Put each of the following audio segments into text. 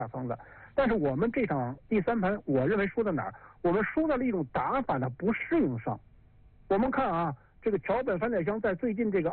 下风的。但是我们这场第3盘，我认为输在哪儿？我们输在了一种打法的不适应上。我们看啊，这个桥本帆乃香在最近这个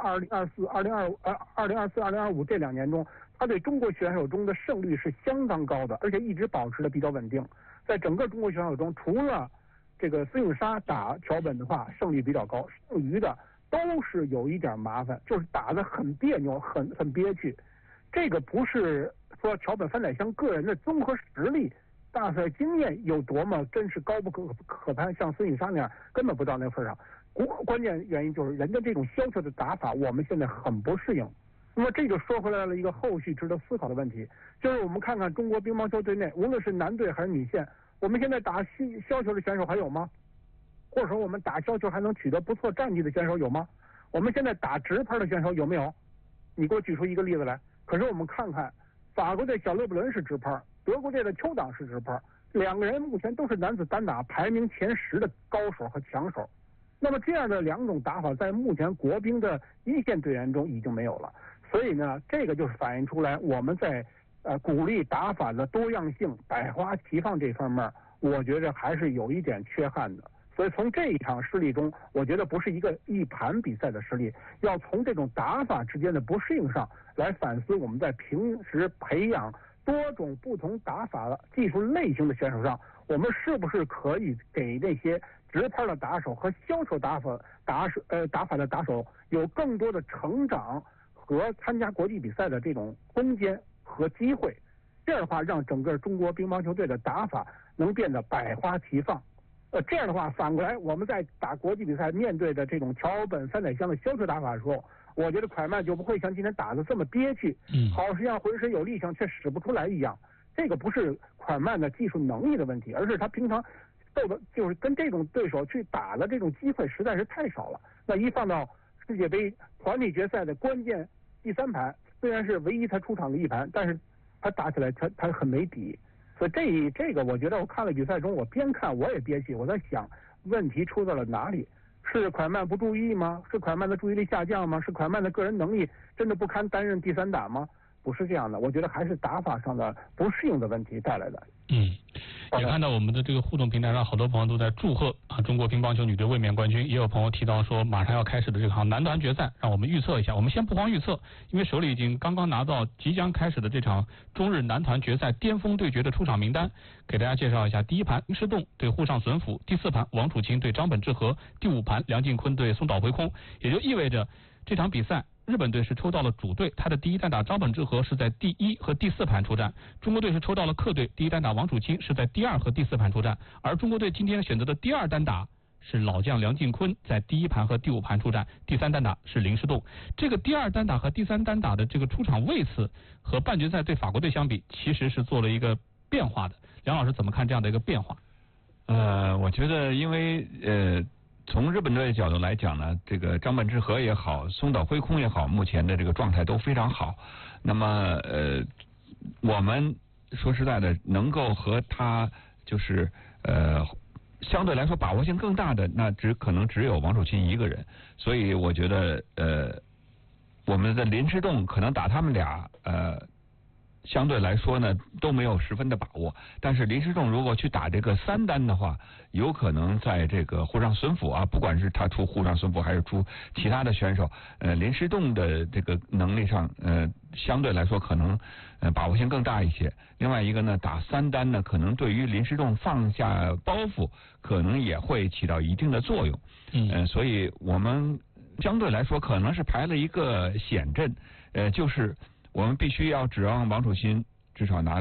2024、2025这2年中，他对中国选手中的胜率是相当高的，而且一直保持的比较稳定。在整个中国选手中，除了这个孙颖莎打桥本的话胜率比较高，剩余的都是有一点麻烦，就是打得很别扭，很憋屈。这个不是说桥本帆乃香个人的综合实力、大赛经验有多么真是高不可攀，像孙颖莎那样根本不到那份上。关键原因就是人家这种削球的打法，我们现在很不适应。那么这就说回来了一个后续值得思考的问题，就是我们看看中国乒乓球队内，无论是男队还是女线，我们现在打削球的选手还有吗？或者说我们打削球还能取得不错战绩的选手有吗？我们现在打直拍的选手有没有？你给我举出一个例子来。可是我们看看，法国队小勒布伦是直拍，德国队的邱党是直拍，2个人目前都是男子单打排名前10的高手和强手。那么这样的2种打法在目前国乒的一线队员中已经没有了，所以呢，这个就是反映出来我们在鼓励打法的多样性、百花齐放这方面，我觉得还是有一点缺憾的。所以从这一场失利中，我觉得不是一盘比赛的失利，要从这种打法之间的不适应上来反思我们在平时培养多种不同打法的技术类型的选手上，我们是不是可以给那些直拍的打手和削球打法的打手有更多的成长和参加国际比赛的这种空间和机会？这样的话，让整个中国乒乓球队的打法能变得百花齐放。这样的话，反过来我们在打国际比赛面对的这种桥本帆乃香的削球打法的时候，我觉得蒯曼就不会像今天打得这么憋屈，好像浑身有力量却使不出来一样。这个不是蒯曼的技术能力的问题，而是他平常就是跟这种对手去打的这种机会实在是太少了。那一放到世界杯团体决赛的关键第3盘，虽然是唯一他出场的一盘，但是他打起来他很没底。所以这个我觉得我看了比赛中，我边看我也憋气，我在想问题出在了哪里？是蒯曼不注意吗？是蒯曼的注意力下降吗？是蒯曼的个人能力真的不堪担任第3打吗？不是这样的，我觉得还是打法上的不适应的问题带来的。 也看到我们的这个互动平台上，好多朋友都在祝贺中国乒乓球女队卫冕冠军，也有朋友提到说马上要开始的这场男团决赛，让我们预测一下。我们先不慌预测，因为手里已经刚刚拿到即将开始的这场中日男团决赛巅峰对决的出场名单，给大家介绍一下。第1盘林诗栋对沪上隼辅，第4盘王楚钦对张本智和，第5盘梁靖昆对松岛辉空。也就意味着这场比赛日本队是抽到了主队，他的第1单打张本智和是在第1和第4盘出战，中国队是抽到了客队，第1单打王楚钦是在第2和第4盘出战，而中国队今天选择的第2单打是老将梁靖昆，在第1盘和第5盘出战，第3单打是林诗栋。这个第2单打和第3单打的这个出场位次和半决赛对法国队相比，其实是做了一个变化的。梁老师怎么看这样的一个变化？ 我觉得因为从日本队的角度来讲呢，这个张本智和也好，松岛辉空也好，目前的这个状态都非常好。那么我们说实在的，能够和他就是相对来说把握性更大的，那可能只有王楚钦一个人。所以我觉得我们的林诗栋可能打他们俩相对来说呢都没有十分的把握，但是林诗栋如果去打这个3单的话，有可能在这个沪上隼辅不管是他出沪上隼辅还是出其他的选手，林诗栋的这个能力上相对来说可能把握性更大一些。另外一个呢，打3单呢，可能对于林诗栋放下包袱可能也会起到一定的作用。所以我们相对来说可能是排了一个险阵，就是我们必须要指望王楚钦至少拿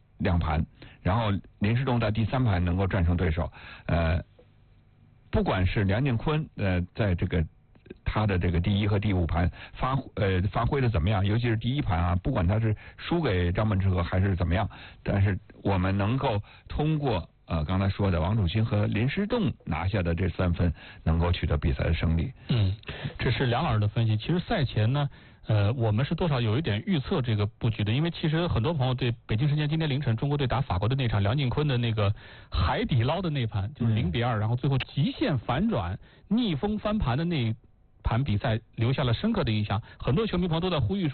2盘，然后林诗栋在第3盘能够战胜对手。不管是梁靖昆在这个他的这个第1和第5盘发挥的怎么样，尤其是第1盘不管他是输给张本智和还是怎么样，但是我们能够通过刚才说的王楚钦和林诗栋拿下的这3分，能够取得比赛的胜利。 这是梁老师的分析。其实赛前呢我们是多少有一点预测这个布局的，因为其实很多朋友对北京时间今天凌晨中国队打法国的那场梁靖昆的那个海底捞的那盘，就是0-2，然后最后极限反转逆风翻盘的那盘比赛留下了深刻的印象。很多球迷朋友都在呼吁说